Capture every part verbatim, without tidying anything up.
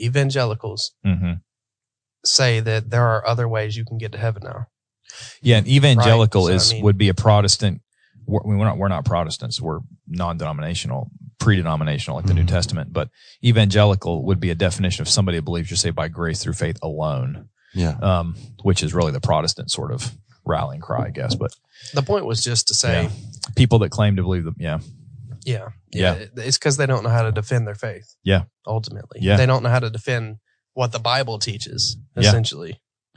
evangelicals mm-hmm. say that there are other ways you can get to heaven now. Yeah, an evangelical right? so, is I mean, would be a Protestant. We're, we're not we're not Protestants. We're non-denominational, pre-denominational, like the New Testament. But evangelical would be a definition of somebody who believes you're saved by grace through faith alone. Yeah, um, which is really the Protestant sort of rallying cry, I guess. But the point was just to say, yeah, people that claim to believe them, yeah, yeah, yeah, Yeah. it's because they don't know how to defend their faith. Yeah. ultimately, Yeah. they don't know how to defend what the Bible teaches. Yeah. Essentially,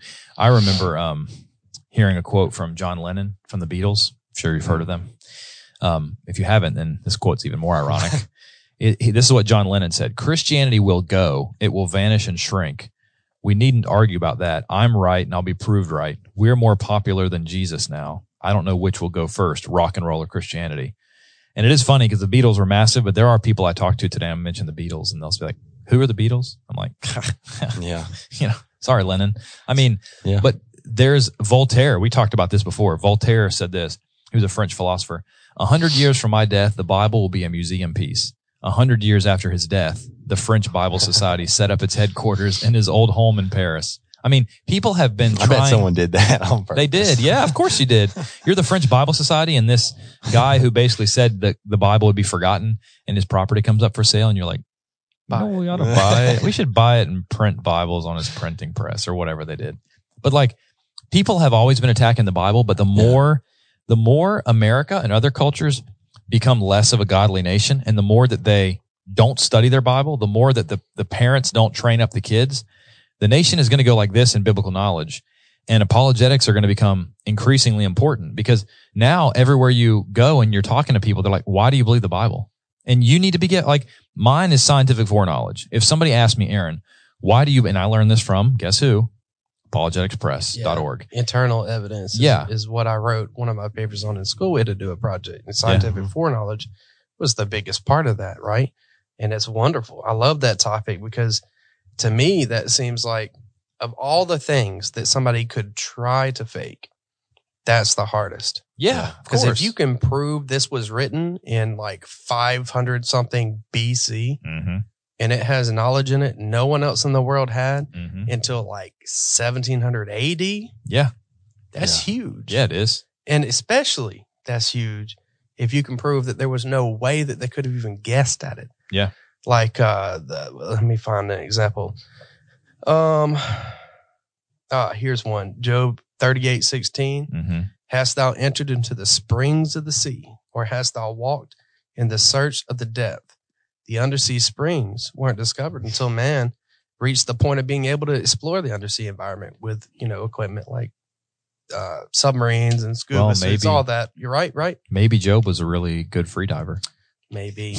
I remember um, hearing a quote from John Lennon from the Beatles. I'm sure you've heard of them. Um, if you haven't, then this quote's even more ironic. it, he, this is what John Lennon said: Christianity will go, it will vanish and shrink. We needn't argue about that. I'm right, and I'll be proved right. We're more popular than Jesus now. I don't know which will go first, rock and roll or Christianity. And it is funny because the Beatles were massive, but there are people I talk to today, I mentioned the Beatles, and they'll be like, who are the Beatles? I'm like, yeah, you know, sorry, Lennon. I mean, yeah. but there's Voltaire. We talked about this before. Voltaire said this. He was a French philosopher. A hundred years from my death, the Bible will be a museum piece. A hundred years after his death, the French Bible Society set up its headquarters in his old home in Paris. I mean, people have been I trying. bet someone did that on purpose. They did. Yeah, of course you did. You're the French Bible Society, and this guy who basically said that the Bible would be forgotten and his property comes up for sale, and you're like, no, we ought to buy it. We should buy it and print Bibles on his printing press or whatever they did. But like, people have always been attacking the Bible, but the more, yeah. the more America and other cultures become less of a godly nation, and the more that they don't study their Bible, the more that the, the parents don't train up the kids, the nation is going to go like this in biblical knowledge. And apologetics are going to become increasingly important because now everywhere you go and you're talking to people, they're like, why do you believe the Bible? And you need to be get like, mine is scientific foreknowledge. If somebody asked me, Aaron, why do you, and I learned this from, guess who? apologetics press dot org. Yeah. Internal evidence is, yeah. is what I wrote one of my papers on in school. We had to do a project, and scientific yeah. foreknowledge was the biggest part of that, right? And it's wonderful. I love that topic because to me, that seems like of all the things that somebody could try to fake, that's the hardest. Yeah, because if you can prove this was written in like five hundred something B C, mm-hmm. and it has knowledge in it no one else in the world had mm-hmm. until like seventeen hundred A D. Yeah. That's yeah. huge. Yeah, it is. And especially that's huge if you can prove that there was no way that they could have even guessed at it. Yeah. Like, uh, the, let me find an example. Um, uh, here's one. Job thirty-eight sixteen. Mm-hmm. Hast thou entered into the springs of the sea, or hast thou walked in the search of the depth? The undersea springs weren't discovered until man reached the point of being able to explore the undersea environment with, you know, equipment like uh, submarines and scuba well, suits, maybe, all that. You're right, right? Maybe Job was a really good free diver. Maybe.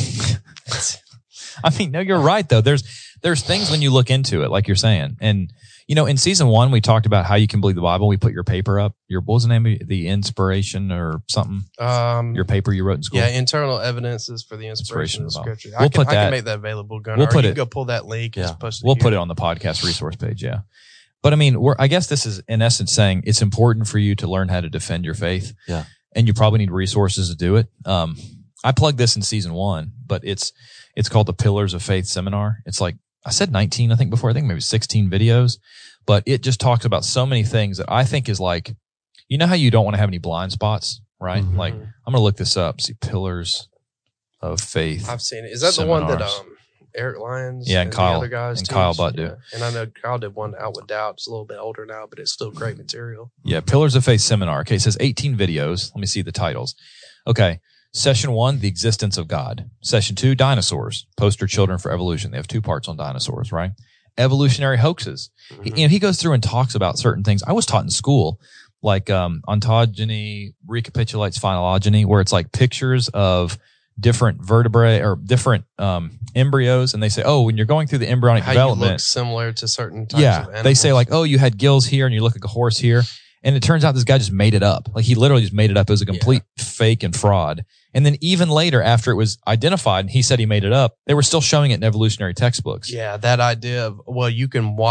I mean, no, you're right though. There's there's things when you look into it, like you're saying, and you know, in season one we talked about how you can believe the Bible. We put your paper up. Your what was the name of it? The inspiration or something? Um, your paper you wrote in school. Yeah, internal evidences for the inspiration, inspiration of the Scripture. We'll I can, put that, I can make that available. Gunnar. We'll put you it. Can go pull that link. And Yeah, just post it we'll here. put it on the podcast resource page. Yeah, but I mean, we're I guess this is in essence saying it's important for you to learn how to defend your faith. Yeah, and you probably need resources to do it. Um, I plugged this in season one, but it's. It's called the Pillars of Faith Seminar. It's like, I said nineteen, I think before, I think maybe sixteen videos, but it just talks about so many things that I think is like, you know how you don't want to have any blind spots, right? Mm-hmm. Like, I'm going to look this up, see Pillars of Faith. I've seen it. Is that seminars. the one that um, Eric Lyons yeah, and, and Kyle, the other guys and teach? Kyle Butt do? Yeah. And I know Kyle did one out with Doubt. It's a little bit older now, but it's still great material. Yeah, Pillars of Faith Seminar. Okay, it says eighteen videos. Let me see the titles. Okay. Session one, the existence of God. Session two, dinosaurs. Poster children for evolution. They have two parts on dinosaurs, right? Evolutionary hoaxes. Mm-hmm. He, you know, he goes through and talks about certain things. I was taught in school, like um, ontogeny recapitulates phylogeny, where it's like pictures of different vertebrae or different um, embryos, and they say, oh, when you're going through the embryonic How development, you look similar to certain types yeah, of animals. they say like, oh, you had gills here, and you look like a horse here. And it turns out this guy just made it up. Like he literally just made it up. It was a complete yeah. fake and fraud. And then even later, after it was identified and he said he made it up, they were still showing it in evolutionary textbooks. Yeah, that idea of, well, you can watch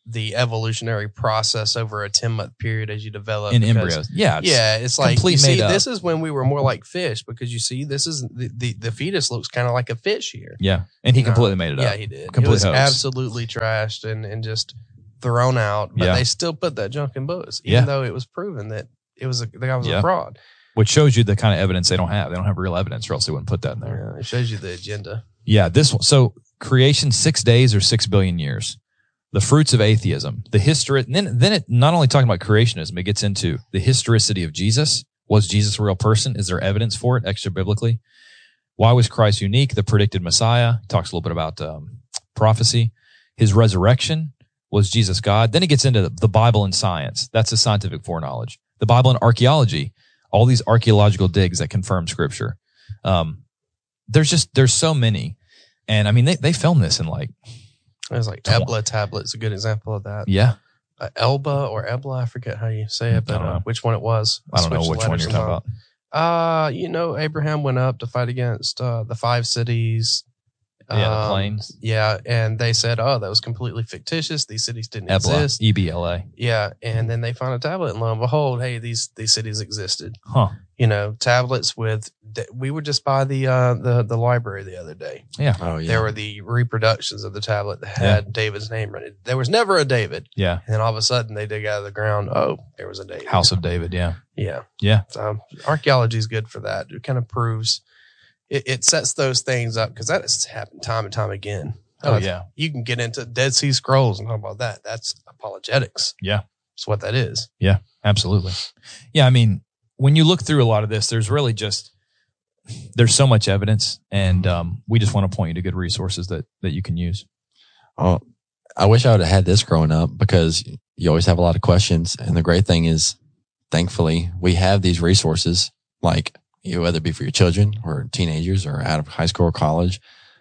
the evolutionary process over a ten month period as you develop in because, embryos. Yeah. It's yeah. It's like, complete you see, made up. this is when we were more like fish because you see, this is the, the, the fetus looks kind of like a fish here. Yeah. And he You know? completely made it Yeah, up. he did. Complete it was hoax. absolutely trashed and, and just thrown out, but Yeah. they still put that junk in books, even Yeah. though it was proven that it was a, the guy was Yeah. a fraud. Which shows you the kind of evidence they don't have. They don't have real evidence, or else they wouldn't put that in there. Yeah, it shows you the agenda. Yeah, this one. So creation, six days or six billion years. The fruits of atheism, the history. And then, then it not only talking about creationism, it gets into the historicity of Jesus. Was Jesus a real person? Is there evidence for it extra biblically? Why was Christ unique? The predicted Messiah. He talks a little bit about um, prophecy. His resurrection. Was Jesus God? Then it gets into the, the Bible and science. That's the scientific foreknowledge. The Bible and archaeology. All these archaeological digs that confirm scripture. Um, there's just, there's so many. And I mean, they, they filmed this in like, It was like Ebla tablet's a good example of that. yeah. Uh, Elba or Ebla, I forget how you say it, but I don't uh, know. which one it was. I don't know switched which one letters you're talking sometime. about. Uh, you know, Abraham went up to fight against uh, the five cities. Yeah, the Um, plains. Yeah, and they said, oh, that was completely fictitious. These cities didn't Ebla, exist. E B L A. Yeah, and then they found a tablet, and lo and behold, hey, these these cities existed. Huh. You know, tablets with. We were just by the uh, the the library the other day. Yeah. Oh, yeah. There were the reproductions of the tablet that had David's name in it. There was never a David, Yeah. and then all of a sudden they dig out of the ground. Oh, there was a David. House of David. Yeah. Yeah, Yeah. So archaeology is good for that. It kind of proves. It, it sets those things up because that has happened time and time again. Oh, Uh, yeah. You can get into Dead Sea Scrolls and talk about that. That's apologetics. Yeah. That's what that is. Yeah. Absolutely. Yeah. I mean, when you look through a lot of this, there's really just, there's so much evidence, and um, we just want to point you to good resources that, that you can use. Oh, I wish I would have had this growing up because you always have a lot of questions. And the great thing is, thankfully, we have these resources, like, you know, whether it be for your children or teenagers or out of high school or college.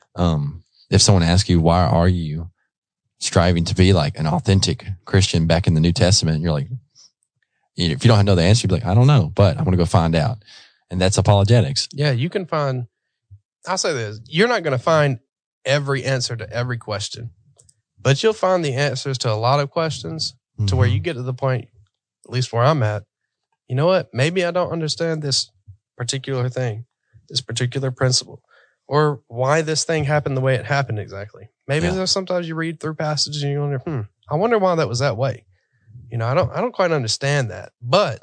Um, if someone asks you, why are you striving to be like an authentic Christian back in the New Testament? You're like, if you don't know the answer, you'd be like, I don't know, but I'm going to go find out. And that's apologetics. Yeah, you can find. I'll say this: you're not going to find every answer to every question, but you'll find the answers to a lot of questions mm-hmm. to where you get to the point, at least where I'm at. You know what? Maybe I don't understand this particular thing, this particular principle, or why this thing happened the way it happened exactly. Maybe Yeah. there's sometimes you read through passages and you wonder, hmm, I wonder why that was that way. You know, I don't, I don't quite understand that, but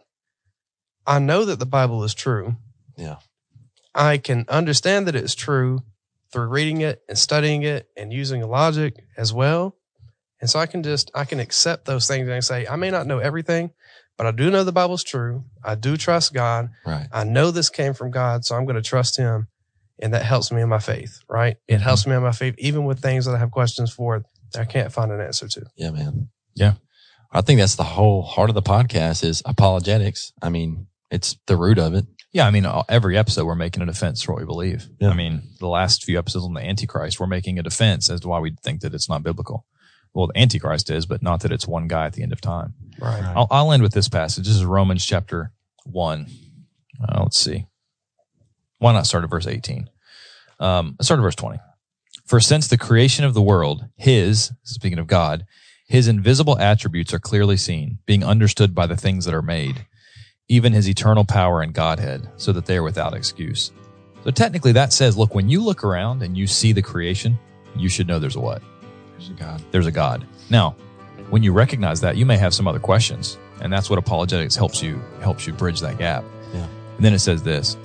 I know that the Bible is true. Yeah. I can understand that it's true through reading it and studying it and using logic as well. And so I can just, I can accept those things and I say, I may not know everything, but I do know the Bible's true. I do trust God. Right. I know this came from God, so I'm going to trust him. And that helps me in my faith, right? It helps me in my faith, even with things that I have questions for that I can't find an answer to. Yeah, man. Yeah. I think that's the whole heart of the podcast is apologetics. I mean, it's the root of it. Yeah, I mean, every episode we're making a defense for what we believe. Yeah. I mean, the last few episodes on the Antichrist, we're making a defense as to why we think that it's not biblical. Well, the Antichrist is, but not that it's one guy at the end of time. Right. Right. I'll, I'll end with this passage. This is Romans chapter one. Uh, let's see. Why not start at verse eighteen? Um, let's start at verse twenty. For since the creation of the world, his, speaking of God, his invisible attributes are clearly seen, being understood by the things that are made, even his eternal power and Godhead, so that they are without excuse. So technically that says, look, when you look around and you see the creation, you should know there's a what? There's a God. There's a God. Now, when you recognize that, you may have some other questions, and that's what apologetics helps you helps you bridge that gap. Yeah. And then it says this,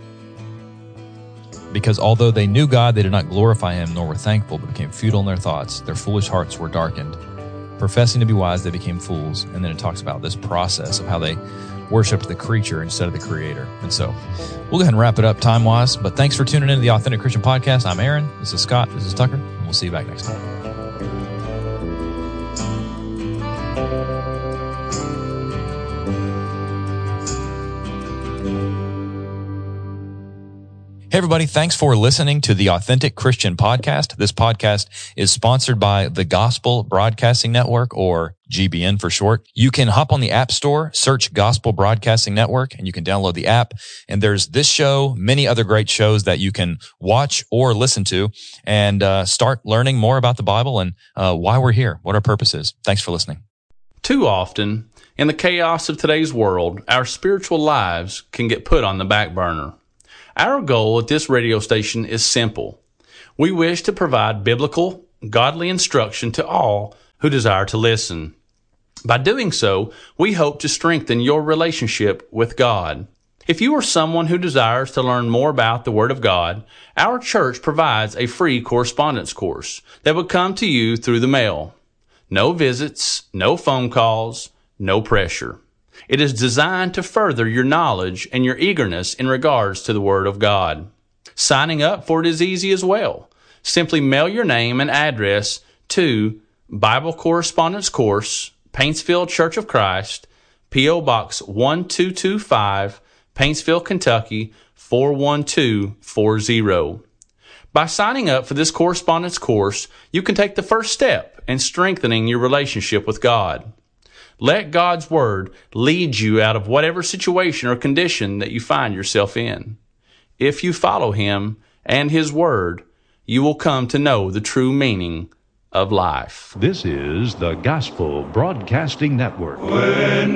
because although they knew God, they did not glorify him nor were thankful, but became futile in their thoughts. Their foolish hearts were darkened. Professing to be wise, they became fools. And then it talks about this process of how they worshiped the creature instead of the creator. And so we'll go ahead and wrap it up time-wise. But thanks for tuning into the Authentic Christian Podcast. I'm Aaron. This is Scott. This is Tucker. And we'll see you back next time. Hey everybody. Thanks for listening to the Authentic Christian Podcast. This podcast is sponsored by the Gospel Broadcasting Network, or G B N for short. You can hop on the App Store, search Gospel Broadcasting Network, and you can download the app. And there's this show, many other great shows that you can watch or listen to, and uh, start learning more about the Bible and uh, why we're here, what our purpose is. Thanks for listening. Too often, in the chaos of today's world, our spiritual lives can get put on the back burner. Our goal at this radio station is simple. We wish to provide biblical, godly instruction to all who desire to listen. By doing so, we hope to strengthen your relationship with God. If you are someone who desires to learn more about the Word of God, our church provides a free correspondence course that would come to you through the mail. No visits, no phone calls, no pressure. It is designed to further your knowledge and your eagerness in regards to the Word of God. Signing up for it is easy as well. Simply mail your name and address to Bible Correspondence Course, Paintsville Church of Christ, P O Box one two two five, Paintsville, Kentucky four one two four zero. By signing up for this correspondence course, you can take the first step in strengthening your relationship with God. Let God's Word lead you out of whatever situation or condition that you find yourself in. If you follow Him and His Word, you will come to know the true meaning of life. This is the Gospel Broadcasting Network. When